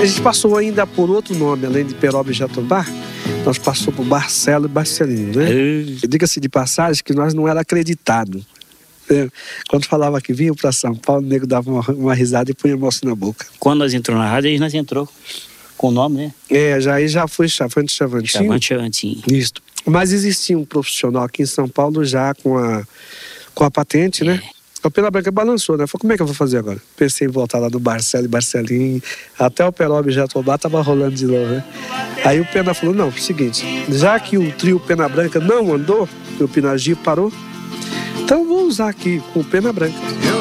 A gente passou ainda por outro nome, além de Peroba e Jatobá, nós passamos por Barcelo e Barcelinho, né? Diga-se de passagem que nós não era acreditado. Quando falava que vinha para São Paulo, o nego dava uma risada e punha a moça na boca. Quando nós entramos na rádio, aí nós entrou com o nome, né? Já foi Chavante Chavantinho. Chavantinho. Isso. Mas existia um profissional aqui em São Paulo já com a patente, né? O Pena Branca balançou, né? Falei, como é que eu vou fazer agora? Pensei em voltar lá no Barcelo e Barcelinho, até o Peroba e Jatobá tava rolando de novo, né? Aí o Pena falou, não, seguinte, já que o trio Pena Branca não andou, o Pinagi parou, então vou usar aqui com o Pena Branca.